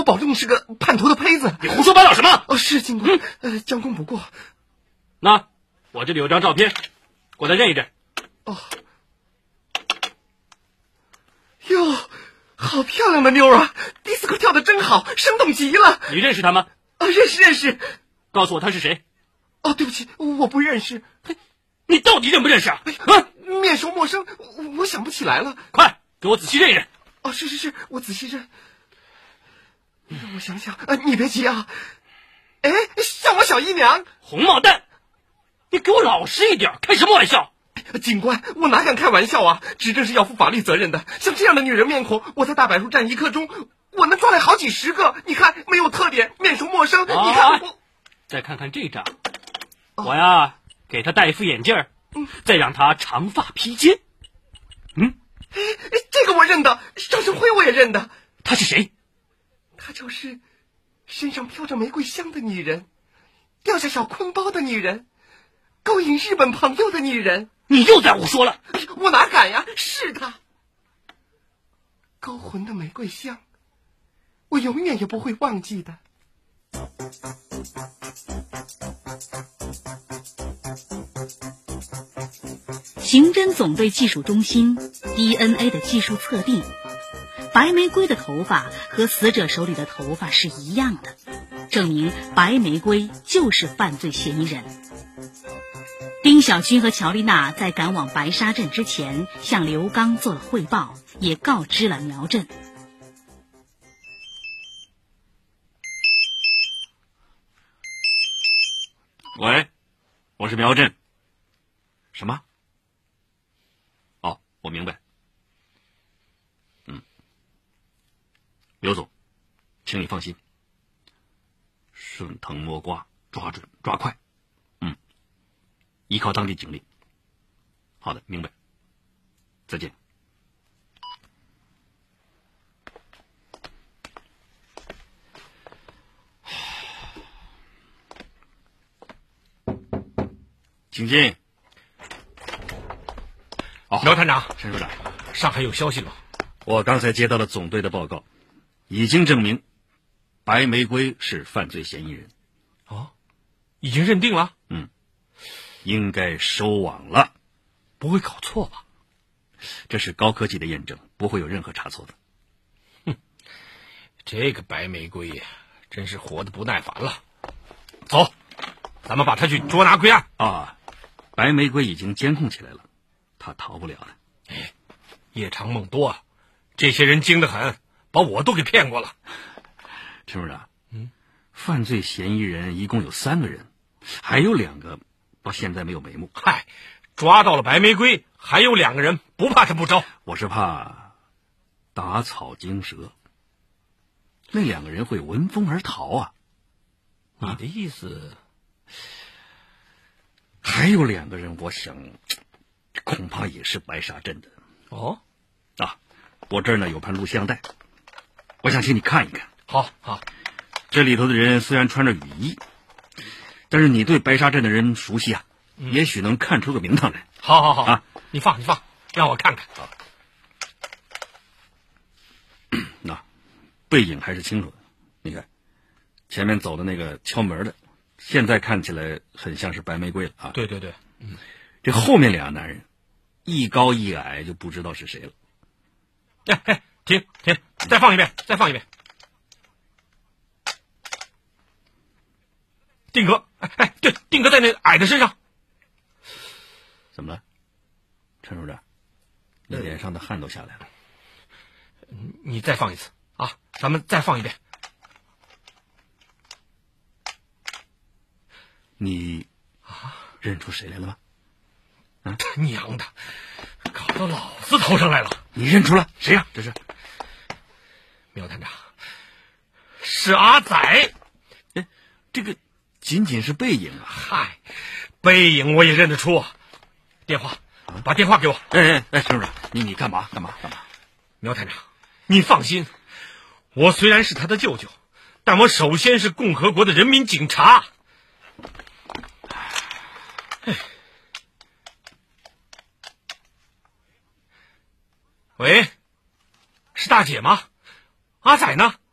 保证是个叛徒的胚子。 你胡说八道什么？ 是警官，将功补过。 那我这里有张照片，给我再认一认。 哟，好漂亮的妞啊！迪斯科跳得真好，生动极了。 你认识她吗？ 认识。 告诉我她是谁？ 对不起，我不认识。 你到底认不认识啊？ 面熟陌生，我想不起来了。 快给我仔细认一认。 是，我仔细认。让我想想，你别急啊。像我小姨娘。 红帽蛋，你给我老实一点，开什么玩笑？ 警官，我哪敢开玩笑啊！执政是要负法律责任的。像这样的女人面孔，我在大柏树站1刻钟，我能抓来好几十个。你看，没有特点，面熟陌生。你看我。 再看看这张，我呀给她戴一副眼镜，再让她长发披肩。 这个我认得，张成辉我也认得。 她是谁？ 她就是身上飘着玫瑰香的女人，掉下小坤包的女人，勾引日本朋友的女人。 你又在胡说了。 我哪敢呀，是她。勾魂的玫瑰香，我永远也不会忘记的。 刑侦总队技术中心 DNA 的技术测定，白玫瑰的头发和死者手里的头发是一样的，证明白玫瑰就是犯罪嫌疑人。丁小军和乔丽娜在赶往白沙镇之前，向刘刚做了汇报，也告知了苗振。 喂，我是苗振。什么？我明白。刘总，请你放心，顺藤摸瓜，抓准抓快。依靠当地警力。好的，明白。再见。请进。 苗探长， 陈署长， 上海有消息了吗？ 我刚才接到了总队的报告，已经证明白玫瑰是犯罪嫌疑人。 已经认定了？ 应该收网了。 不会搞错吧？ 这是高科技的验证，不会有任何差错的。 这个白玫瑰呀，真是活得不耐烦了。走，咱们把他去捉拿归案。 白玫瑰已经监控起来了，他逃不了的。 夜长梦多啊，这些人精得很，把我都给骗过了。 陈署长，犯罪嫌疑人一共有3个人，还有2个到现在没有眉目。 抓到了白玫瑰，还有2个人，不怕他不招。 我是怕打草惊蛇，那2个人会闻风而逃啊。 你的意思？ 还有2个人，我想恐怕也是白沙镇的。我这儿呢有盘录像带，我想请你看一看。 好， 这里头的人虽然穿着雨衣，但是你对白沙镇的人熟悉啊，也许能看出个名堂来。 好，你放，让我看看。 背影还是清楚的。你看，前面走的那个敲门的，现在看起来很像是白玫瑰了啊。 对， 这后面2个男人，一高一矮，就不知道是谁了。 停，再放一遍。定格，对，定格在那矮的身上。 怎么了，陈署长？你脸上的汗都下来了。 你再放一次啊，咱们再放一遍。 你认出谁来了吗？ 他娘的，搞到老子头上来了！ 你认出了谁呀？这是苗探长，是阿仔。 这个仅仅是背影啊。 背影我也认得出。电话，把电话给我。 陈署长，你干嘛？ 苗探长，你放心，我虽然是他的舅舅，但我首先是共和国的人民警察。喂，是大姐吗？阿仔呢？